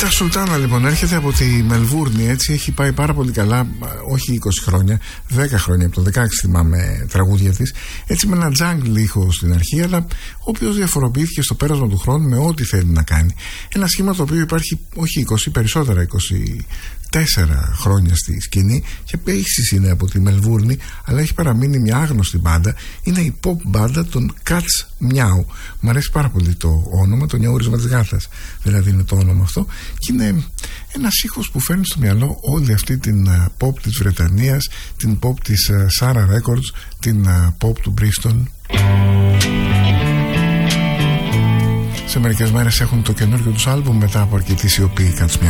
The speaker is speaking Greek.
Ράτα Σουλτάνα λοιπόν έρχεται από τη Μελβούρνη, έτσι έχει πάει πάρα πολύ καλά, όχι 20 χρόνια, 10 χρόνια, από το 16 θυμάμαι τραγούδια της, έτσι με ένα jungle ήχο στην αρχή, αλλά ο οποίος διαφοροποιήθηκε στο πέρασμα του χρόνου με ό,τι θέλει να κάνει. Ένα σχήμα το οποίο υπάρχει όχι 20, περισσότερα 24 χρόνια στη σκηνή και επίσης είναι από τη Μελβούρνη, αλλά έχει παραμείνει μια άγνωστη μπάντα. Είναι η pop μπάντα των Cats Meow. Μ' αρέσει πάρα πολύ το όνομα, το νιαούρισμα της γάτας δηλαδή είναι το όνομα αυτό, και είναι ένας ήχος που φέρνει στο μυαλό όλη αυτή την pop της Βρετανίας, την pop της Sarah Records, την pop του Bristol. Σε μερικές μέρες έχουν το καινούργιο τους άλμπουμ μετά από αρκετή σιωπή, Cats Meow.